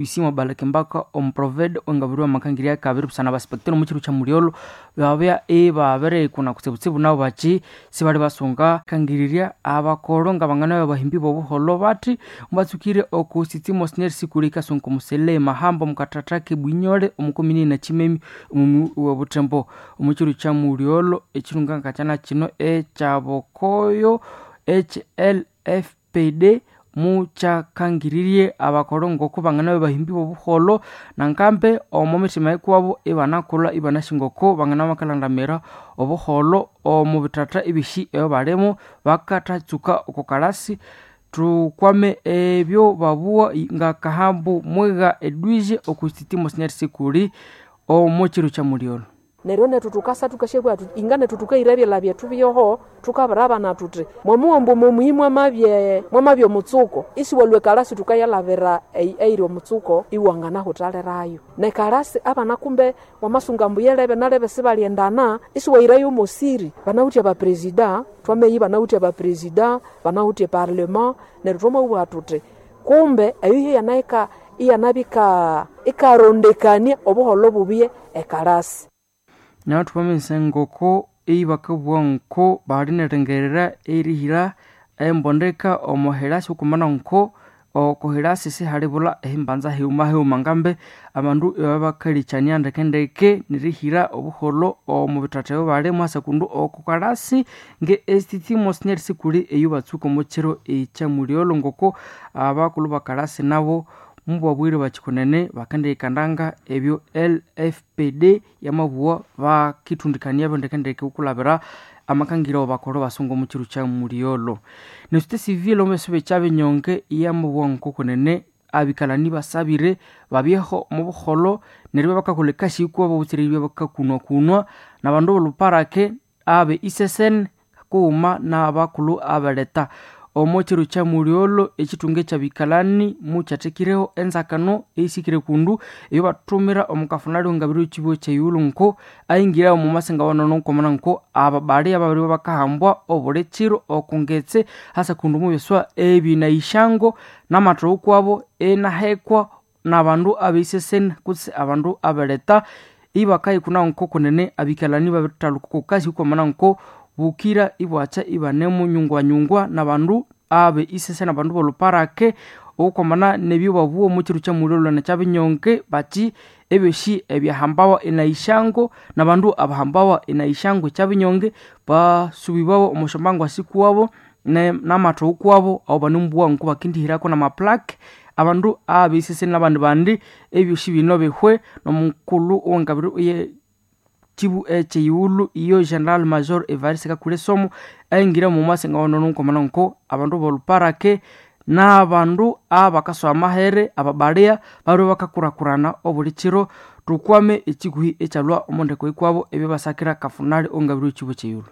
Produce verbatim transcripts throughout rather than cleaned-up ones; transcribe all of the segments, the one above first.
Isimo balakembaka omproved ongabirwa makangiria kabiri busana baspektero mu kiru kya Muriolo babya eba bere kuna kutsibutsibu nabo bachi sibali basunga kangiriria abakoro ngabangana bahimbi bobuholo bati mbatsukire okusitimo sneri sikulika sunko musele mahamba mukatatake bwinyole omukomini na chimemi mu butembo mu kiru kya Muriolo ekirunga nkachana kino e chabokoyo H L F P D mucha kangiririe abakorongo kubangana bahimbi bobuholo nankambe omumitima ekwabo ibanakula ibanashingoko bangana makalandamira obuholo omubitata ibishi ebo baremo bakatatsuka okokalasi tukwame ebyo babuwa ngakahambu mwega edwije okusitimo sneri sikuli omuchiru kya Muriolo nerone tutukasa tukashebwa ingane tutukairabye labye tubiyoho tukabaraba na tutre mwamuombo mumuyimwa mabye mwamabyo mutsuko isi walwe kalasi tukayalabera eiro mutsuko iwangana hotalerayo ne kalasi abana kumbe wamasungambu yelebe nalebe sibaliendana isi wairayo mosiri banauti ba president twameyi banauti ba president banauti parlement ne roma wa tutre kumbe ayiye yanaika iyanabika ikarondekania obuholo bubiye ekalasi na tupamense ngoko eibakabwa nko barinerengerera erihira embondeka omoherasi kumana nko okoherasi se haribula ehimbanza heuma heuma ngambe abandu babakalichania ndekendeke nirihira obuholo omubitateyo bale mwasa kundu okokalasi nge estitimo sneri sikuli eyubatsuko mukiro echa Muriolo ngoko abakulu bakalasi nabo mbwa bwire bachikonene bakande kandanga ebyo L F P D yamabuwa bakitundikania bondekendeke ukulabira amakangiro bakoro basungo mu kiru kya Muriolo nesite civil omesebe chabe nyonge yamubuwa nkokonene abikalani basabire babyeho mu buholo nerbe bakakolekashi kuba butiriwe bakakunwa kunwa nabandu boluparake abe isesen kuma na bakulu abaleta omochiru kya Muriolo ekitunge kya bikalani muchatekireho enzakano eisikire kundu iyo batumira omukafunali ngabiro kibo kya yulunko ayingira mu masenga wanono komana nko ababali ababiri bakahambwa obolechiro okungetse hasa kundu mubeswa ebi na ishango namatro kwabo enahekwa nabandu abisesen kutse abandu abaleta ibakai kuna nko konene abikalani babitaluko kazi komana nko bukira ibwacha ibanemu nyungwa nyungwa nabandu abe isese nabandu boluparake okomana nebyo babuo mu kiru kya Muriolo na chabinyonke bachi ebeshi ebyahambawa enaishango nabandu abahambawa enaishango chabinyonge basubibawo omushambangwa sikuwabo ne namato kwabo abo banumbuwa nkuba kindihirako na maplaque abandu abe isese nabandu bandi ebyoshi binobehwe nomukulu ongabiro ye Chibu eche yulu iyo General Major Evariste Kakulesomo ayingira mu masenga wonono komana nko abandu boluparake na abandu abakaso amahere ababalia baro bakakurakurana obulikiro tukwame ekiguhi echalwa omondeko ikwabo ebe basakira kafunali ongabiro chibu cheyulu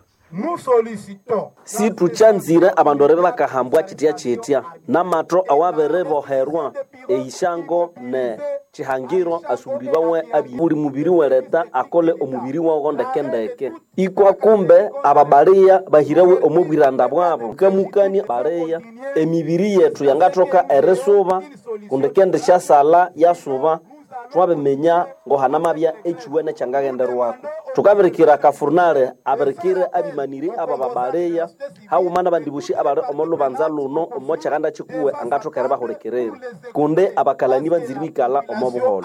si tuchanzire abandorere bakahambwa chitia chitia namatro awabere boherwa eishango ne chihangiro asubibawe abi buli mubiri wereta akole omubiri wago ndekendeke ikwa kumbe ababalia bahirawe omubiranda bwabo kamukani bareya emibiri yetu yangatoka eresuba kundekende shasala yasuba twabemenya ngo hanamabya echiwene changagenderwako tukabirikira kafurnare abirikire abimaniri abababaleya haumana bandibushi abare omolubanza luno omochaganda chikuwe angatokere bahurekerere kunde abakalani banziri bikala omobuholo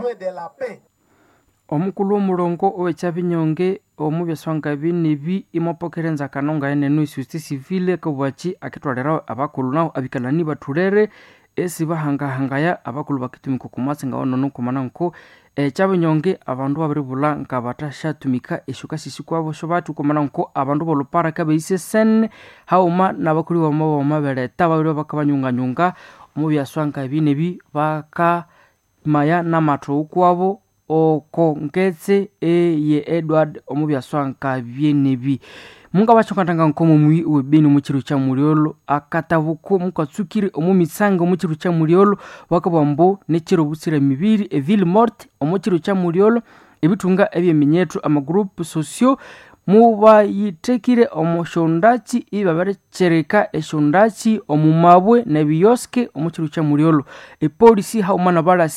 omukulu omulongo owechabinyonge omubyaswanga binibi imopokerenza kanonga enenu isusti civile kabwachi akitwalera abakulu nawo abikalani baturere esi bahanga hangaya abakulu bakitumiko kumasenga wonono komana nko e chabinyonge abandu babiribula nkabata shatumika eshuka sisikwabo shobatu komana nko abandu bolupara kabeise sen hauma nabakuli wa mabo mabeleta babiro bakabanyunga nyunga mubyaswanga binebi baka maya na matro kwabo okongetse eye Edward omubyaswanga binebi munga bachokantanga nkomo mwi webeni mu kiru kya Muriolo akatabuko mukatsukire omumitsango mu kiru kya Muriolo wakabambo ne kiro busira mibiri e ville morte omu kiru kya Muriolo ebitunga ebyeminyeto ama groupe sociaux mubayitekire omu shondachi ibaberechereka eshondachi omumabwe nebioske omu kiru kya Muliolo. Epolisi haumana bala